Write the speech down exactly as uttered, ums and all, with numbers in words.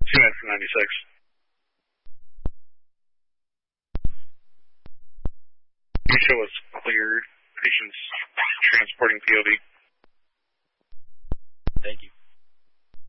two nine from ninety-six. You show us cleared. Patients transporting P O V. Thank you.